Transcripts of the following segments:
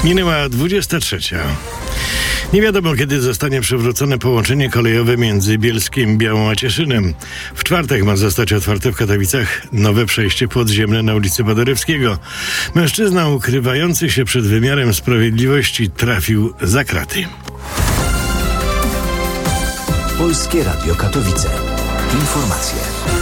Minęła 23. Nie wiadomo, kiedy zostanie przywrócone połączenie kolejowe między Bielskiem, Białą a Cieszynem. W czwartek ma zostać otwarte w Katowicach nowe przejście podziemne na ulicy Paderewskiego. Mężczyzna ukrywający się przed wymiarem sprawiedliwości trafił za kraty. Polskie Radio Katowice. Informacje.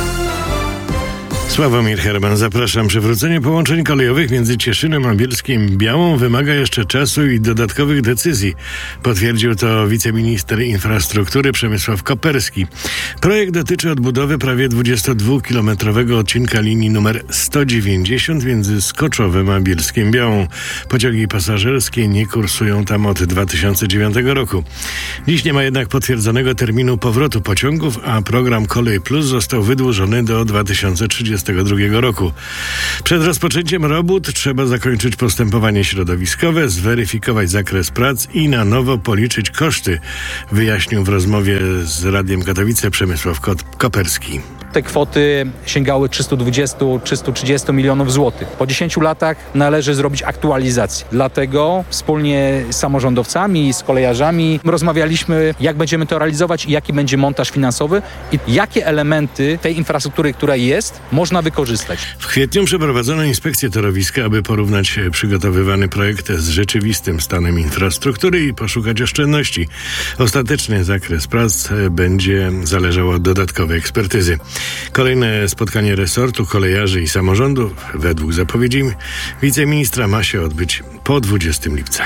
Sławomir Herman, zapraszam. Przywrócenie połączeń kolejowych między Cieszynem a Bielskiem Białą wymaga jeszcze czasu i dodatkowych decyzji. Potwierdził to wiceminister infrastruktury Przemysław Koperski. Projekt dotyczy odbudowy prawie 22-kilometrowego odcinka linii numer 190 między Skoczowem a Bielskiem Białą. Pociągi pasażerskie nie kursują tam od 2009 roku. Dziś nie ma jednak potwierdzonego terminu powrotu pociągów, a program Kolej Plus został wydłużony do 2032 roku. Przed rozpoczęciem robót trzeba zakończyć postępowanie środowiskowe, zweryfikować zakres prac i na nowo policzyć koszty, wyjaśnił w rozmowie z Radiem Katowice Przemysław Koperski. Te kwoty sięgały 320-330 milionów złotych. Po 10 latach należy zrobić aktualizację. Dlatego wspólnie z samorządowcami, z kolejarzami rozmawialiśmy, jak będziemy to realizować i jaki będzie montaż finansowy i jakie elementy tej infrastruktury, która jest, można wykorzystać. W kwietniu przeprowadzono inspekcję torowiska, aby porównać przygotowywany projekt z rzeczywistym stanem infrastruktury i poszukać oszczędności. Ostateczny zakres prac będzie zależał od dodatkowej ekspertyzy. Kolejne spotkanie resortu, kolejarzy i samorządów, według zapowiedzi wiceministra, ma się odbyć po 20 lipca.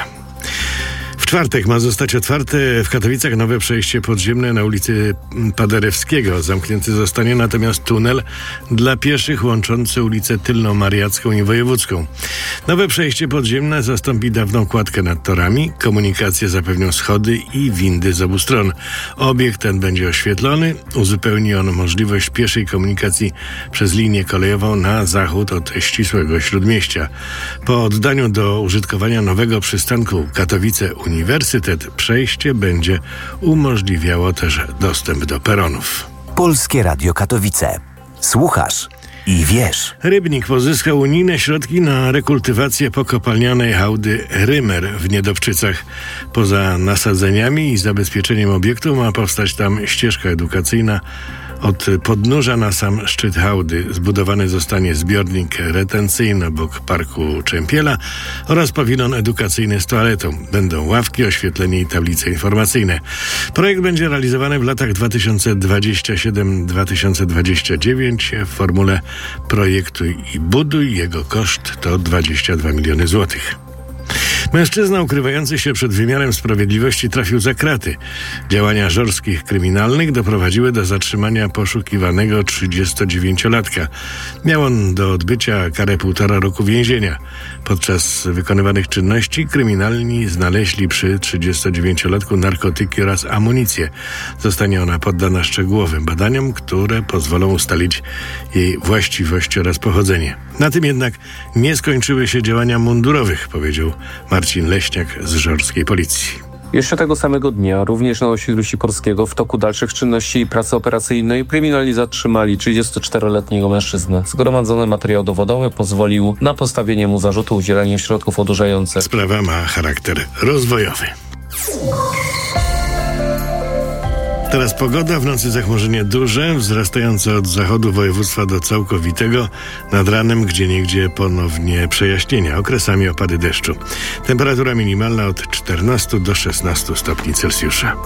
W czwartek ma zostać otwarte w Katowicach nowe przejście podziemne na ulicy Paderewskiego. Zamknięty zostanie natomiast tunel dla pieszych łączący ulicę Tylną-Mariacką i Wojewódzką. Nowe przejście podziemne zastąpi dawną kładkę nad torami. Komunikację zapewnią schody i windy z obu stron. Obiekt ten będzie oświetlony. Uzupełni on możliwość pieszej komunikacji przez linię kolejową na zachód od ścisłego śródmieścia. Po oddaniu do użytkowania nowego przystanku Katowice Uniwersytet przejście będzie umożliwiało też dostęp do peronów. Polskie Radio Katowice. Słuchasz i wiesz. Rybnik pozyskał unijne środki na rekultywację pokopalnianej hałdy Rymer w Niedobczycach. Poza nasadzeniami i zabezpieczeniem obiektu ma powstać tam ścieżka edukacyjna. Od podnóża na sam szczyt hałdy zbudowany zostanie zbiornik retencyjny obok Parku Czempiela oraz pawilon edukacyjny z toaletą. Będą ławki, oświetlenie i tablice informacyjne. Projekt będzie realizowany w latach 2027-2029 w formule projektuj i buduj. Jego koszt to 22 miliony złotych. Mężczyzna ukrywający się przed wymiarem sprawiedliwości trafił za kraty. Działania żorskich kryminalnych doprowadziły do zatrzymania poszukiwanego 39-latka. Miał on do odbycia karę 1,5 roku więzienia. Podczas wykonywanych czynności kryminalni znaleźli przy 39-latku narkotyki oraz amunicję. Zostanie ona poddana szczegółowym badaniom, które pozwolą ustalić jej właściwość oraz pochodzenie. Na tym jednak nie skończyły się działania mundurowych, powiedział Marcin Leśniak z żorskiej policji. Jeszcze tego samego dnia, również na osiedlu Sikorskiego, w toku dalszych czynności i pracy operacyjnej kryminalni zatrzymali 34-letniego mężczyznę. Zgromadzony materiał dowodowy pozwolił na postawienie mu zarzutu udzielania środków odurzających. Sprawa ma charakter rozwojowy. Teraz pogoda, w nocy zachmurzenie duże, wzrastające od zachodu województwa do całkowitego, nad ranem gdzieniegdzie ponownie przejaśnienia, okresami opady deszczu. Temperatura minimalna od 14 do 16 stopni Celsjusza.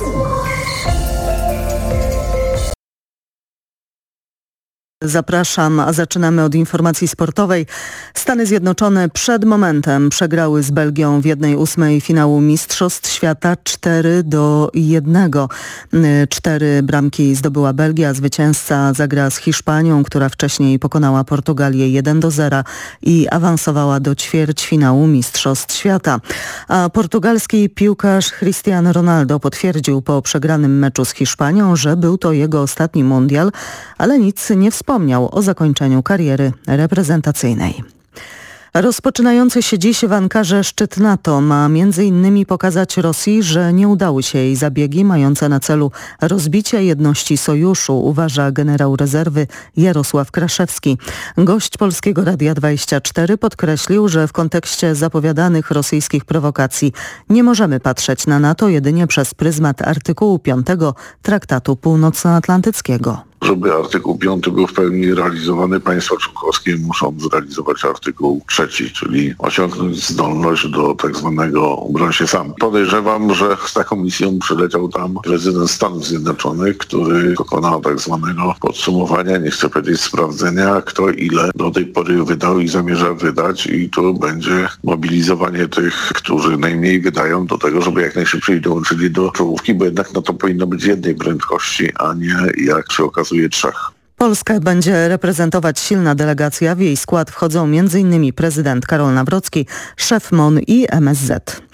Zapraszam, a zaczynamy od informacji sportowej. Stany Zjednoczone przed momentem przegrały z Belgią w 1/8 finału Mistrzostw Świata 4-1. 4 bramki zdobyła Belgia, zwycięzca zagra z Hiszpanią, która wcześniej pokonała Portugalię 1-0 i awansowała do ćwierćfinału Mistrzostw Świata. A portugalski piłkarz Cristiano Ronaldo potwierdził po przegranym meczu z Hiszpanią, że był to jego ostatni mundial, ale nic nie wspomniał o zakończeniu kariery reprezentacyjnej. Rozpoczynający się dziś w Ankarze szczyt NATO ma m.in. pokazać Rosji, że nie udały się jej zabiegi mające na celu rozbicie jedności sojuszu, uważa generał rezerwy Jarosław Kraszewski. Gość Polskiego Radia 24 podkreślił, że w kontekście zapowiadanych rosyjskich prowokacji nie możemy patrzeć na NATO jedynie przez pryzmat artykułu 5 Traktatu Północnoatlantyckiego. Żeby artykuł 5 był w pełni realizowany, państwa członkowskie muszą zrealizować artykuł 3, czyli osiągnąć zdolność do tak zwanego broń się sam. Podejrzewam, że z taką misją przyleciał tam prezydent Stanów Zjednoczonych, który dokonał tak zwanego podsumowania, nie chcę powiedzieć sprawdzenia, kto ile do tej pory wydał i zamierza wydać, i tu będzie mobilizowanie tych, którzy najmniej wydają, do tego, żeby jak najszybciej dołączyli do czołówki, bo jednak to powinno być jednej prędkości, a nie, jak się okazuje, 3. Polskę będzie reprezentować silna delegacja. W jej skład wchodzą m.in. prezydent Karol Nawrocki, szef MON i MSZ.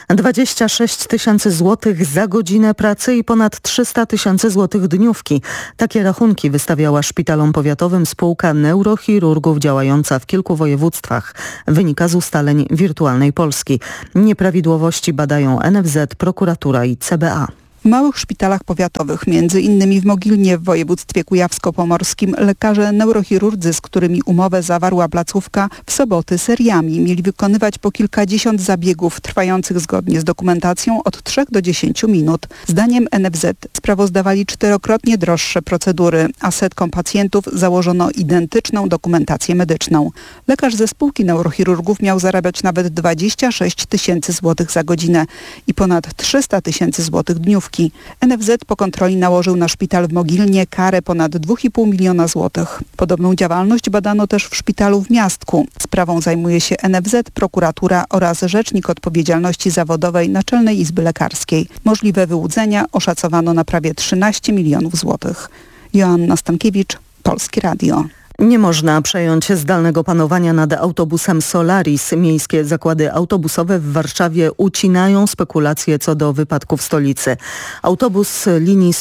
26 000 złotych za godzinę pracy i ponad 300 000 złotych dniówki. Takie rachunki wystawiała szpitalom powiatowym spółka neurochirurgów działająca w kilku województwach. Wynika z ustaleń Wirtualnej Polski. Nieprawidłowości badają NFZ, prokuratura i CBA. W małych szpitalach powiatowych, między innymi w Mogilnie w województwie kujawsko-pomorskim, lekarze neurochirurdzy, z którymi umowę zawarła placówka, w soboty seriami mieli wykonywać po kilkadziesiąt zabiegów trwających zgodnie z dokumentacją od 3 do 10 minut. Zdaniem NFZ sprawozdawali 4-krotnie droższe procedury, a setkom pacjentów założono identyczną dokumentację medyczną. Lekarz ze spółki neurochirurgów miał zarabiać nawet 26 000 złotych za godzinę i ponad 300 000 złotych dniówki. NFZ po kontroli nałożył na szpital w Mogilnie karę ponad 2,5 miliona złotych. Podobną działalność badano też w szpitalu w Miastku. Sprawą zajmuje się NFZ, prokuratura oraz Rzecznik Odpowiedzialności Zawodowej Naczelnej Izby Lekarskiej. Możliwe wyłudzenia oszacowano na prawie 13 milionów złotych. Joanna Stankiewicz, Polskie Radio. Nie można przejąć zdalnego panowania nad autobusem Solaris. Miejskie zakłady autobusowe w Warszawie ucinają spekulacje co do wypadku w stolicy. Autobus linii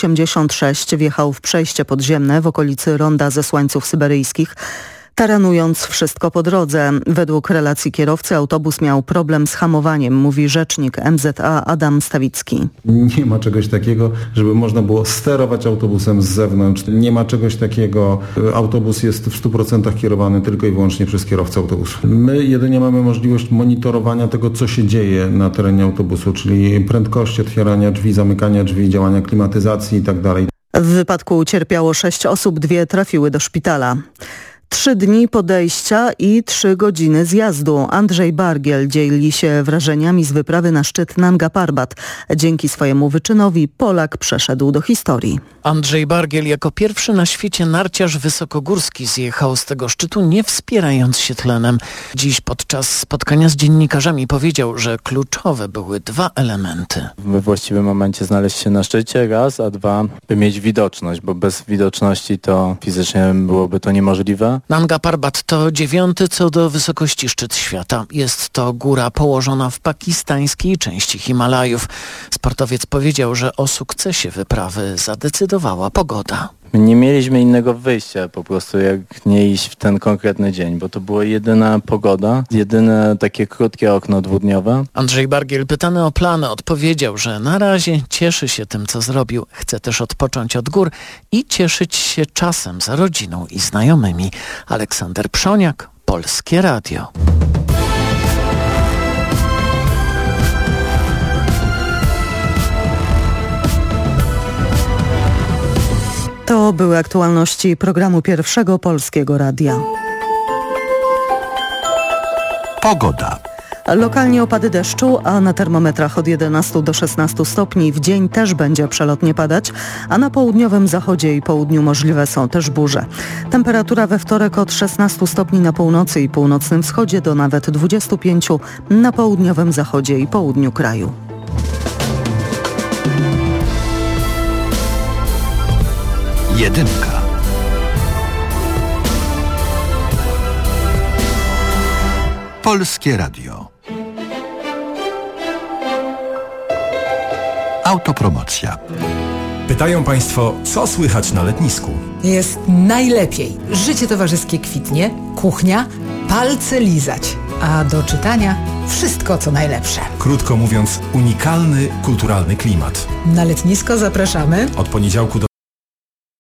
186 wjechał w przejście podziemne w okolicy Ronda Zesłańców Syberyjskich, taranując wszystko po drodze. Według relacji kierowcy autobus miał problem z hamowaniem, mówi rzecznik MZA Adam Stawicki. Nie ma czegoś takiego, żeby można było sterować autobusem z zewnątrz. Nie ma czegoś takiego. Autobus jest w 100% kierowany tylko i wyłącznie przez kierowcę autobusu. My jedynie mamy możliwość monitorowania tego, co się dzieje na terenie autobusu, czyli prędkości otwierania drzwi, zamykania drzwi, działania klimatyzacji itd. W wypadku ucierpiało 6 osób, 2 trafiły do szpitala. 3 dni podejścia i 3 godziny zjazdu. Andrzej Bargiel dzieli się wrażeniami z wyprawy na szczyt Nanga Parbat. Dzięki swojemu wyczynowi Polak przeszedł do historii. Andrzej Bargiel jako pierwszy na świecie narciarz wysokogórski zjechał z tego szczytu, nie wspierając się tlenem. Dziś podczas spotkania z dziennikarzami powiedział, że kluczowe były 2 elementy. We właściwym momencie znaleźć się na szczycie, raz, a 2, by mieć widoczność, bo bez widoczności to fizycznie byłoby to niemożliwe. Nanga Parbat to 9. co do wysokości szczyt świata. Jest to góra położona w pakistańskiej części Himalajów. Sportowiec powiedział, że o sukcesie wyprawy zadecydowała pogoda. Nie mieliśmy innego wyjścia po prostu, jak nie iść w ten konkretny dzień, bo to była jedyna pogoda, jedyne takie krótkie okno 2-dniowe. Andrzej Bargiel, pytany o plany, odpowiedział, że na razie cieszy się tym, co zrobił. Chce też odpocząć od gór i cieszyć się czasem z rodziną i znajomymi. Aleksander Przoniak, Polskie Radio. To były aktualności programu Pierwszego Polskiego Radia. Pogoda. Lokalnie opady deszczu, a na termometrach od 11 do 16 stopni. W dzień też będzie przelotnie padać, a na południowym zachodzie i południu możliwe są też burze. Temperatura we wtorek od 16 stopni na północy i północnym wschodzie do nawet 25 na południowym zachodzie i południu kraju. Jedynka. Polskie Radio. Autopromocja. Pytają Państwo, co słychać na letnisku? Jest najlepiej. Życie towarzyskie kwitnie, kuchnia palce lizać, a do czytania wszystko co najlepsze. Krótko mówiąc, unikalny kulturalny klimat. Na letnisko zapraszamy Od poniedziałku do